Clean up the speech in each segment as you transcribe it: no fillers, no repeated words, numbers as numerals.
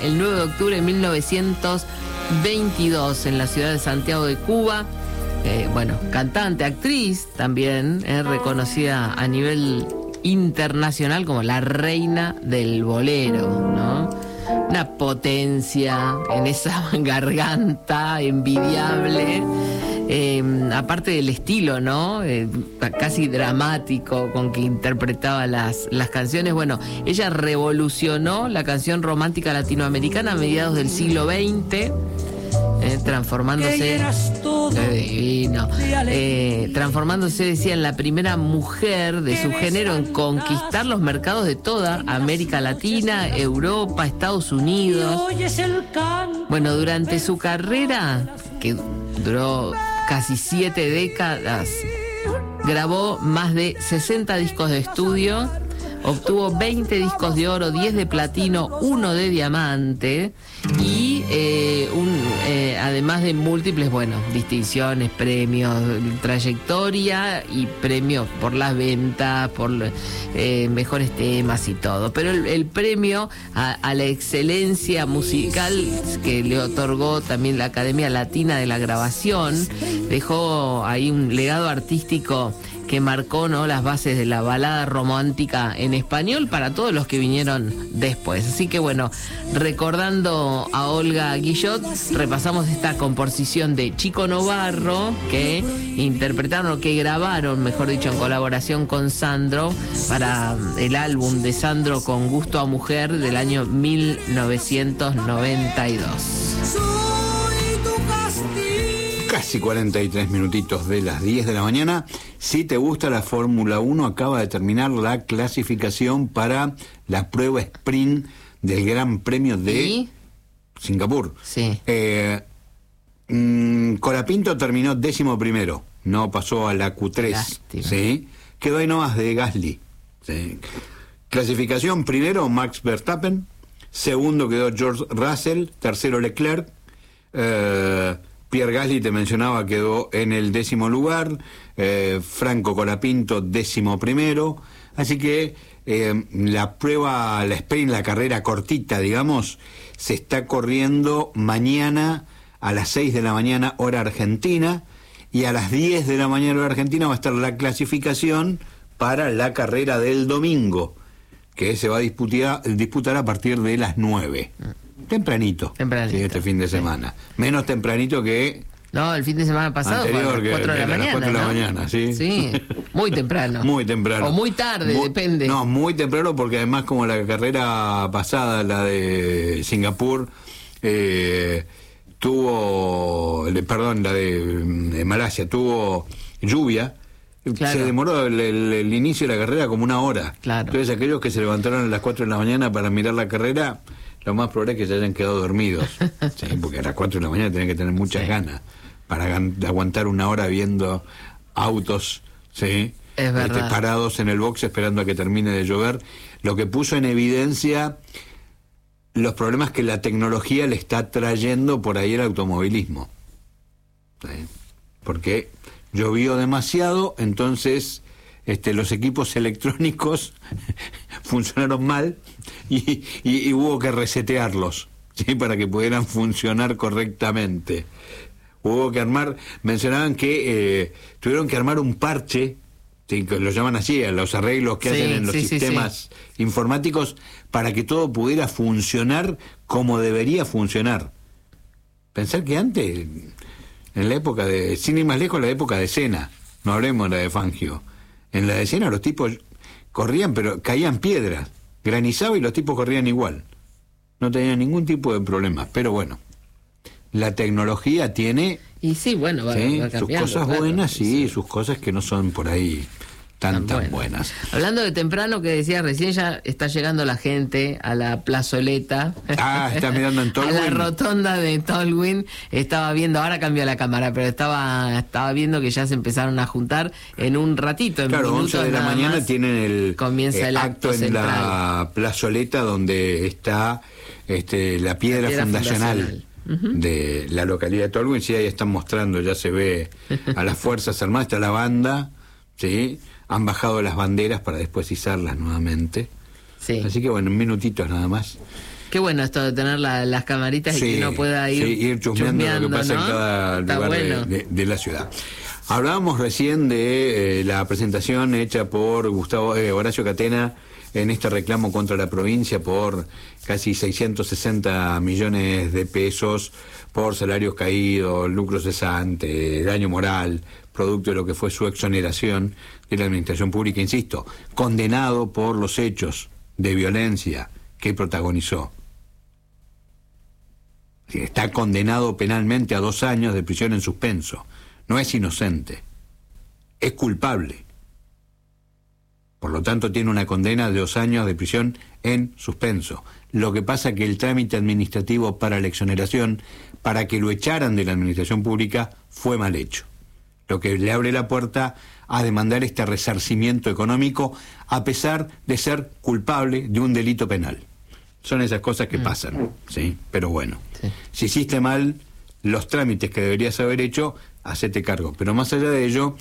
el 9 de octubre de 1922 en la ciudad de Santiago de Cuba. Cantante, actriz también, reconocida a nivel internacional como la reina del bolero, ¿no? Una potencia en esa garganta envidiable. Aparte del estilo, ¿no? Casi dramático con que interpretaba las canciones. Bueno, ella revolucionó la canción romántica latinoamericana a mediados del siglo XX, transformándose, transformándose, decía, en la primera mujer de su género en conquistar los mercados de toda América Latina, Europa, Estados Unidos. Bueno, durante su carrera, que duró casi 7 décadas, grabó más de 60 discos de estudio, obtuvo 20 discos de oro, 10 de platino, 1 de diamante y además de múltiples, distinciones, premios, trayectoria y premios por las ventas, por mejores temas y todo. Pero el premio a la excelencia musical que le otorgó también la Academia Latina de la Grabación dejó ahí un legado artístico que marcó, ¿no?, las bases de la balada romántica en español para todos los que vinieron después. Así que recordando a Olga Guillot, repasamos esta composición de Chico Novarro, que interpretaron, que grabaron, mejor dicho, en colaboración con Sandro, para el álbum de Sandro Con Gusto a Mujer del año 1992. Casi 43 minutitos de las 10 de la mañana. Si te gusta la Fórmula 1, acaba de terminar la clasificación para la prueba sprint del Gran Premio de Singapur. Sí. Colapinto terminó 11º, no pasó a la Q3. Lástima. ¿Sí? Quedó ahí nomás de Gasly. ¿Sí? Clasificación: primero Max Verstappen, segundo quedó George Russell, tercero Leclerc, Pierre Gasly, te mencionaba, quedó en el 10º lugar, Franco Colapinto 11º, así que la prueba, la sprint, la carrera cortita, digamos, se está corriendo mañana a las 6 de la mañana hora argentina, y a las 10 de la mañana hora argentina va a estar la clasificación para la carrera del domingo, que se va a disputar a partir de las 9. Tempranito. Sí, este fin de semana. Menos tempranito que... No, el fin de semana pasado anterior, fue a las 4 de la mañana. 4 de la mañana, ¿sí? Sí, muy temprano. Muy temprano. O muy tarde, depende. No, muy temprano, porque además, como la carrera pasada, la de Singapur, la de Malasia, tuvo lluvia. Claro. Se demoró el inicio de la carrera como 1 hora. Claro. Entonces, aquellos que se levantaron a las 4 de la mañana para mirar la carrera, lo más probable es que se hayan quedado dormidos. Sí, porque a las 4 de la mañana tienen que tener muchas ganas para aguantar 1 hora viendo autos, ¿sí?, parados en el box esperando a que termine de llover, lo que puso en evidencia los problemas que la tecnología le está trayendo por ahí al automovilismo. ¿Sí? Porque llovió demasiado, entonces los equipos electrónicos funcionaron mal y hubo que resetearlos, ¿sí?, para que pudieran funcionar correctamente. Hubo que mencionaban que tuvieron que armar un parche, ¿sí?, que lo llaman así, a los arreglos que hacen en los sistemas informáticos, para que todo pudiera funcionar como debería funcionar. Pensar que antes, en la época de, sin ir más lejos, la época de Senna, no hablemos de la de Fangio, en la de Senna los tipos corrían, pero caían piedras, granizaba y los tipos corrían igual, no tenían ningún tipo de problema. Pero bueno, la tecnología tiene va sus cosas buenas y sus cosas que no son por ahí tan buenas. Hablando de temprano, que decía recién, ya está llegando la gente a la plazoleta. Está mirando en Tolwyn. A la rotonda de Tolwyn. Estaba viendo, ahora cambió la cámara, pero estaba viendo que ya se empezaron a juntar en un ratito. Claro, 11 de la mañana tienen el acto en central. La plazoleta donde está la piedra fundacional. De la localidad de Tolwyn. Sí, ahí están mostrando, ya se ve a las Fuerzas Armadas, está la banda, ¿sí? Han bajado las banderas para después izarlas nuevamente. Sí. Así que en minutitos nada más Qué bueno esto de tener las camaritas y que uno pueda ir chusmeando lo que pasa, ¿no?, en cada lugar de la ciudad. Hablábamos recién de la presentación hecha por Horacio Catena en este reclamo contra la provincia por casi 660 millones de pesos por salarios caídos, lucro cesante, daño moral, producto de lo que fue su exoneración de la administración pública, insisto, condenado por los hechos de violencia que protagonizó. Está condenado penalmente a 2 años de prisión en suspenso. No es inocente, es culpable. Por lo tanto, tiene una condena de 2 años de prisión en suspenso. Lo que pasa es que el trámite administrativo para la exoneración, para que lo echaran de la administración pública, fue mal hecho. Lo que le abre la puerta a demandar este resarcimiento económico, a pesar de ser culpable de un delito penal. Son esas cosas que pasan, ¿sí? Pero bueno, si hiciste mal los trámites que deberías haber hecho, hacete cargo. Pero más allá de ello,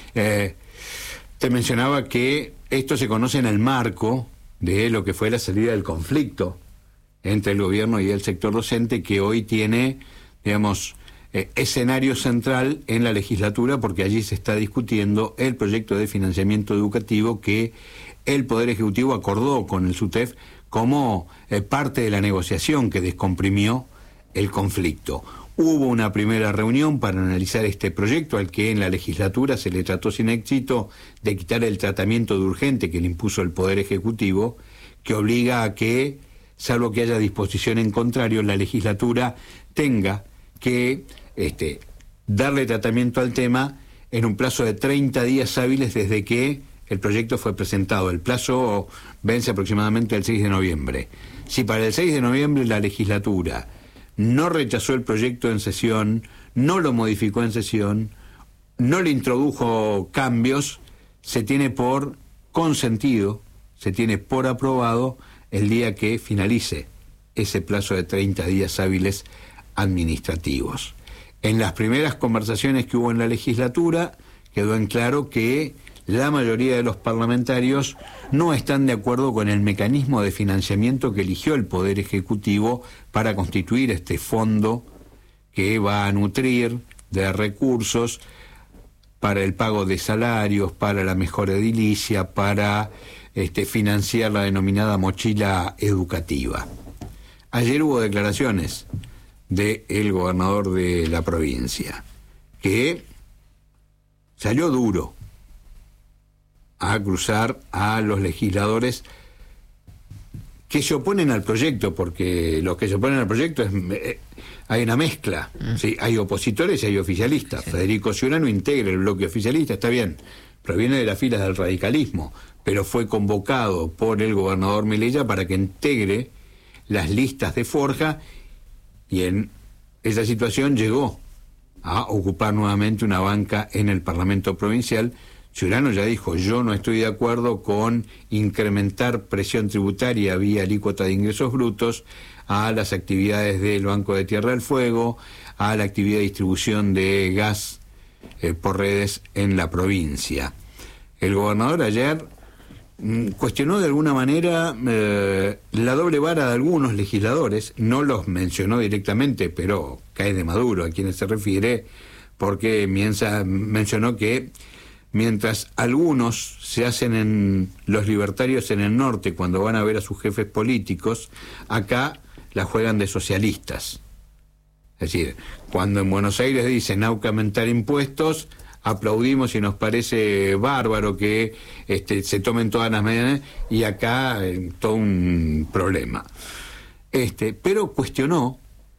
te mencionaba que esto se conoce en el marco de lo que fue la salida del conflicto entre el gobierno y el sector docente, que hoy tiene, digamos, escenario central en la legislatura, porque allí se está discutiendo el proyecto de financiamiento educativo que el Poder Ejecutivo acordó con el SUTEF como parte de la negociación que descomprimió el conflicto. Hubo una primera reunión para analizar este proyecto, al que en la legislatura se le trató sin éxito de quitar el tratamiento de urgente que le impuso el Poder Ejecutivo, que obliga a que, salvo que haya disposición en contrario, la legislatura tenga que darle tratamiento al tema en un plazo de 30 días hábiles desde que el proyecto fue presentado. El plazo vence aproximadamente el 6 de noviembre. Si para el 6 de noviembre la legislatura no rechazó el proyecto en sesión, no lo modificó en sesión, no le introdujo cambios, se tiene por consentido, se tiene por aprobado el día que finalice ese plazo de 30 días hábiles administrativos. En las primeras conversaciones que hubo en la legislatura quedó en claro que la mayoría de los parlamentarios no están de acuerdo con el mecanismo de financiamiento que eligió el Poder Ejecutivo para constituir este fondo que va a nutrir de recursos para el pago de salarios, para la mejora edilicia, para financiar la denominada mochila educativa. Ayer hubo declaraciones del gobernador de la provincia, que salió duro a cruzar a los legisladores que se oponen al proyecto, porque los que se oponen al proyecto hay una mezcla, ¿sí? Hay opositores y hay oficialistas. Sí. Federico Ciurano integra el bloque oficialista, está bien, proviene de las filas del radicalismo, pero fue convocado por el gobernador Melella para que integre las listas de Forja, y en esa situación llegó a ocupar nuevamente una banca en el Parlamento Provincial. Ciurano ya dijo: yo no estoy de acuerdo con incrementar presión tributaria vía alícuota de ingresos brutos a las actividades del Banco de Tierra del Fuego, a la actividad de distribución de gas por redes en la provincia. El gobernador ayer cuestionó de alguna manera la doble vara de algunos legisladores, no los mencionó directamente, pero cae de maduro a quienes se refiere, porque mencionó que mientras algunos se hacen en los libertarios en el norte cuando van a ver a sus jefes políticos, acá la juegan de socialistas. Es decir, cuando en Buenos Aires dicen aumentar impuestos, aplaudimos y nos parece bárbaro que se tomen todas las medidas, y acá todo un problema. Pero cuestionó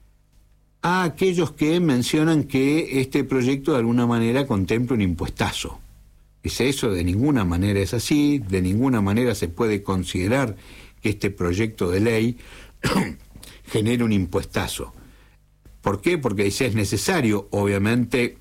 a aquellos que mencionan que este proyecto de alguna manera contempla un impuestazo. Dice: eso de ninguna manera es así, de ninguna manera se puede considerar que este proyecto de ley genere un impuestazo. ¿Por qué? Porque dice: es necesario, obviamente,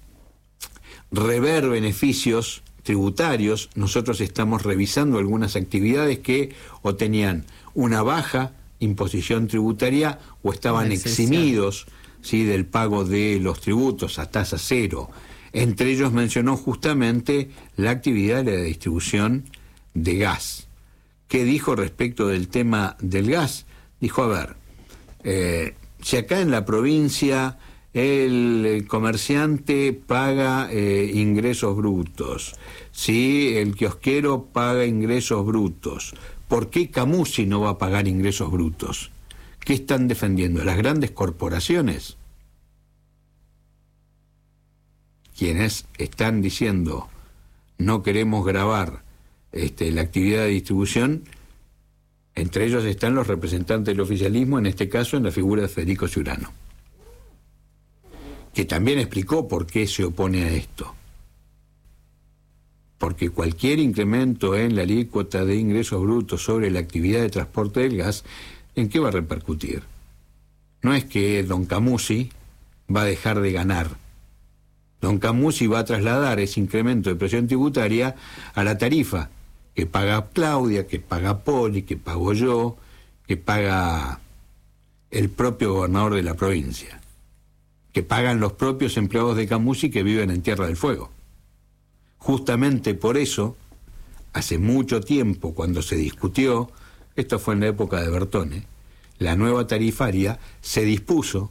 rever beneficios tributarios. Nosotros estamos revisando algunas actividades que o tenían una baja imposición tributaria o estaban eximidos, ¿sí?, del pago de los tributos a tasa cero. Entre ellos mencionó justamente la actividad de la distribución de gas. ¿Qué dijo respecto del tema del gas? Dijo: a ver, si acá en la provincia el comerciante paga ingresos brutos, si el kiosquero paga ingresos brutos, ¿por qué Camusi no va a pagar ingresos brutos? ¿Qué están defendiendo? ¿Las grandes corporaciones? Quienes están diciendo no queremos gravar la actividad de distribución, entre ellos están los representantes del oficialismo, en este caso en la figura de Federico Ciurano, que también explicó por qué se opone a esto. Porque cualquier incremento en la alícuota de ingresos brutos sobre la actividad de transporte del gas, ¿en qué va a repercutir? No es que don Camusi va a dejar de ganar. Don Camusi va a trasladar ese incremento de presión tributaria a la tarifa que paga Claudia, que paga Poli, que pago yo, que paga el propio gobernador de la provincia, que pagan los propios empleados de Camusi que viven en Tierra del Fuego. Justamente por eso, hace mucho tiempo, cuando se discutió, esto fue en la época de Bertone, la nueva tarifaria, se dispuso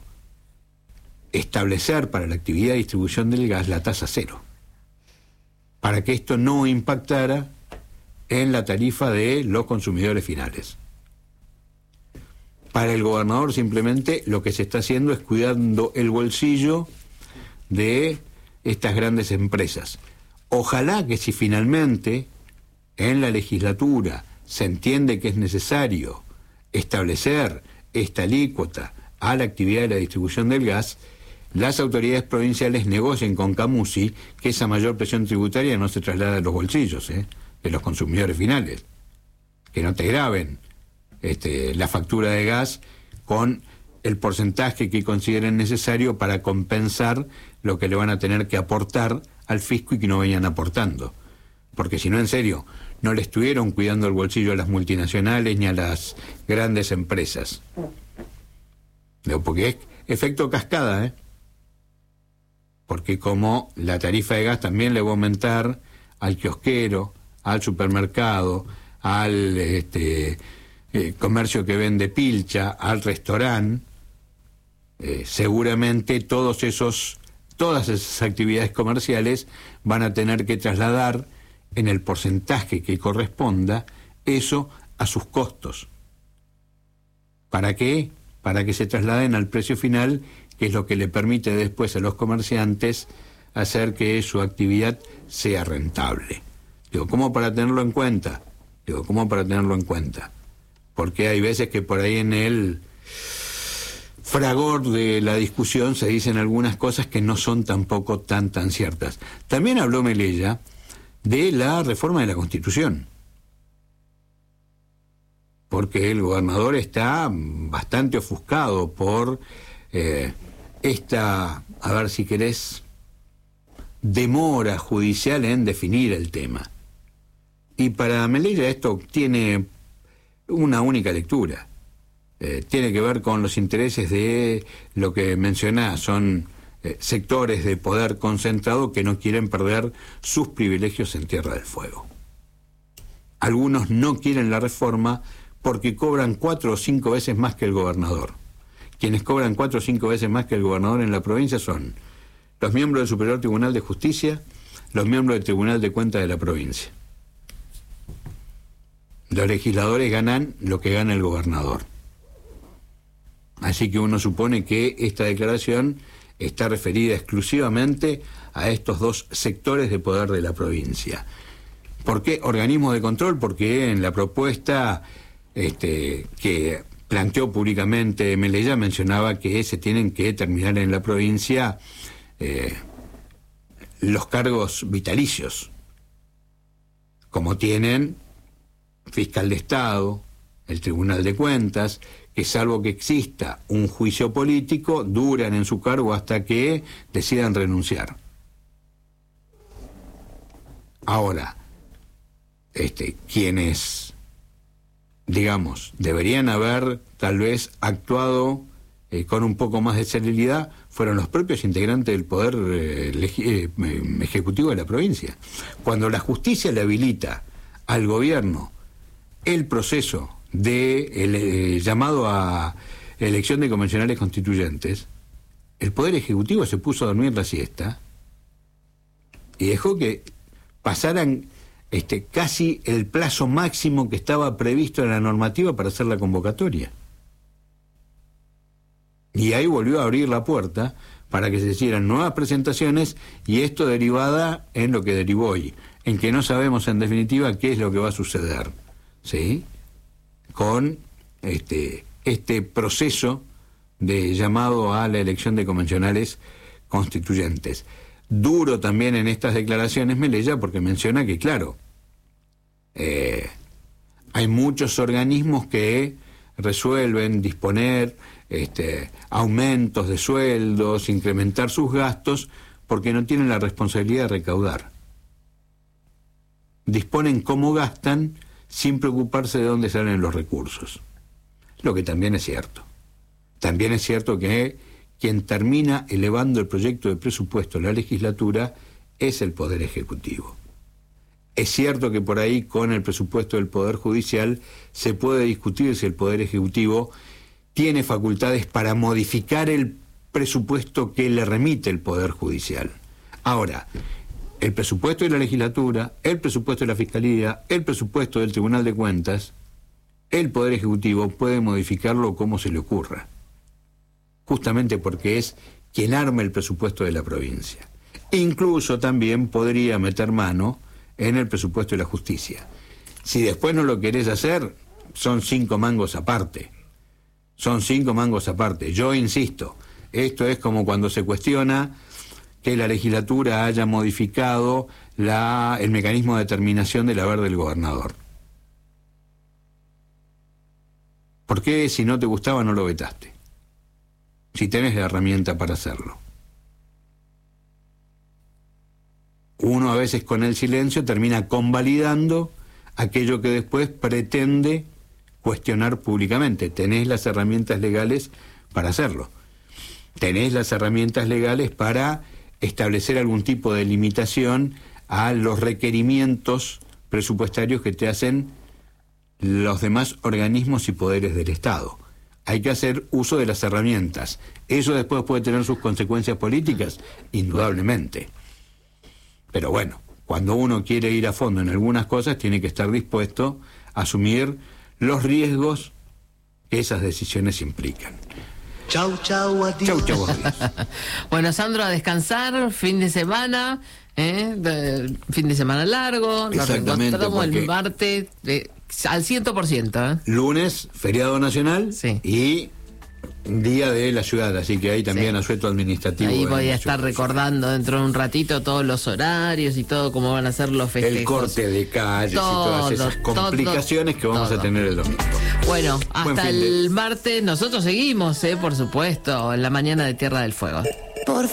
establecer para la actividad de distribución del gas la tasa cero, para que esto no impactara en la tarifa de los consumidores finales. Para el gobernador simplemente lo que se está haciendo es cuidando el bolsillo de estas grandes empresas. Ojalá que si finalmente en la legislatura se entiende que es necesario establecer esta alícuota a la actividad de la distribución del gas, las autoridades provinciales negocien con Camusi que esa mayor presión tributaria no se traslada a los bolsillos de los consumidores finales, que no te graben la factura de gas con el porcentaje que consideren necesario para compensar lo que le van a tener que aportar al fisco y que no vayan aportando. Porque si no, en serio, no le estuvieron cuidando el bolsillo a las multinacionales ni a las grandes empresas. Porque es efecto cascada, porque como la tarifa de gas también le va a aumentar al kiosquero, al supermercado, al comercio que vende pilcha, al restaurante, seguramente todas esas actividades comerciales van a tener que trasladar en el porcentaje que corresponda eso a sus costos. ¿Para qué? Para que se trasladen al precio final, que es lo que le permite después a los comerciantes hacer que su actividad sea rentable. ¿Cómo para tenerlo en cuenta? Porque hay veces que por ahí en el fragor de la discusión se dicen algunas cosas que no son tampoco tan ciertas. También habló Melella de la reforma de la Constitución, porque el gobernador está bastante ofuscado por esta, a ver si querés, demora judicial en definir el tema. Y para Melella esto tiene una única lectura. Tiene que ver con los intereses de lo que mencionás, son sectores de poder concentrado que no quieren perder sus privilegios en Tierra del Fuego. Algunos no quieren la reforma porque cobran 4 o 5 veces más que el gobernador. Quienes cobran 4 o 5 veces más que el gobernador en la provincia son los miembros del Superior Tribunal de Justicia, los miembros del Tribunal de Cuentas de la provincia. Los legisladores ganan lo que gana el gobernador. Así que uno supone que esta declaración está referida exclusivamente a estos dos sectores de poder de la provincia. ¿Por qué organismos de control? Porque en la propuesta que planteó públicamente Melella mencionaba que se tienen que terminar en la provincia los cargos vitalicios, como tienen fiscal de Estado, el Tribunal de Cuentas, que salvo que exista un juicio político, duran en su cargo hasta que decidan renunciar. Ahora, quienes, digamos, deberían haber tal vez actuado con un poco más de celeridad, fueron los propios integrantes del Poder Ejecutivo de la provincia. Cuando la justicia le habilita al gobierno el proceso de el llamado a la elección de convencionales constituyentes, el Poder Ejecutivo se puso a dormir la siesta y dejó que pasaran casi el plazo máximo que estaba previsto en la normativa para hacer la convocatoria. Y ahí volvió a abrir la puerta para que se hicieran nuevas presentaciones, y esto derivada en lo que derivó hoy, en que no sabemos en definitiva qué es lo que va a suceder, ¿sí?, con este proceso de llamado a la elección de convencionales constituyentes. Duro también en estas declaraciones Melella, porque menciona que, claro, hay muchos organismos que resuelven disponer aumentos de sueldos, incrementar sus gastos, porque no tienen la responsabilidad de recaudar. Disponen cómo gastan sin preocuparse de dónde salen los recursos. Lo que también es cierto. También es cierto que quien termina elevando el proyecto de presupuesto a la legislatura es el Poder Ejecutivo. Es cierto que por ahí, con el presupuesto del Poder Judicial, se puede discutir si el Poder Ejecutivo tiene facultades para modificar el presupuesto que le remite el Poder Judicial. Ahora, el presupuesto de la legislatura, el presupuesto de la Fiscalía, el presupuesto del Tribunal de Cuentas, el Poder Ejecutivo puede modificarlo como se le ocurra, justamente porque es quien arma el presupuesto de la provincia. Incluso también podría meter mano en el presupuesto de la justicia. Si después no lo querés hacer, son 5 mangos aparte. Son 5 mangos aparte. Yo insisto, esto es como cuando se cuestiona que la legislatura haya modificado el mecanismo de determinación del haber del gobernador. ¿Por qué, si no te gustaba, no lo vetaste? Si tenés la herramienta para hacerlo. Uno a veces con el silencio termina convalidando aquello que después pretende cuestionar públicamente. Tenés las herramientas legales para hacerlo. Tenés las herramientas legales para establecer algún tipo de limitación a los requerimientos presupuestarios que te hacen los demás organismos y poderes del Estado. Hay que hacer uso de las herramientas. ¿Eso después puede tener sus consecuencias políticas? Indudablemente. Pero bueno, cuando uno quiere ir a fondo en algunas cosas, tiene que estar dispuesto a asumir los riesgos que esas decisiones implican. Chau, chau, adiós. Chau, chau, adiós. Bueno, Sandro, a descansar, fin de semana, fin de semana largo. Exactamente. Nos reencontramos el martes al 100%. Lunes, feriado nacional, sí, y Día de la Ciudad, así que ahí también asueto administrativo. Ahí voy a estar recordando dentro de un ratito todos los horarios y todo, cómo van a ser los festejos. El corte de calles y todas esas complicaciones que vamos a tener el domingo. Bueno, hasta el martes nosotros seguimos, por supuesto, en la mañana de Tierra del Fuego.